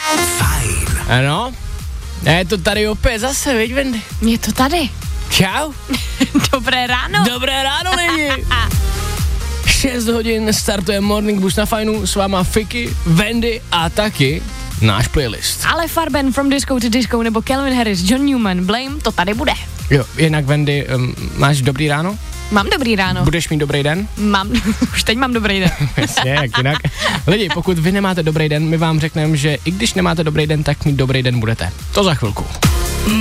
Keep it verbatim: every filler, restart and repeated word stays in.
Fajn. Ano, je to tady opět zase, viď, Wendy? Je to tady. Čau. Dobré ráno. Dobré ráno, lidi. šest hodin startuje Morning Boost na Fajnu, s váma Fiky, Wendy a taky náš playlist. Ale Farben, From Disco to Disco nebo Calvin Harris, John Newman, Blame, to tady bude. Jo, jinak Wendy, um, máš dobrý ráno? Mám dobrý ráno. Budeš mít dobrý den? Mám, už teď mám dobrý den. Jasně, jak jinak. Lidi, pokud vy nemáte dobrý den, my vám řekneme, že i když nemáte dobrý den, tak mít dobrý den budete. To za chvilku.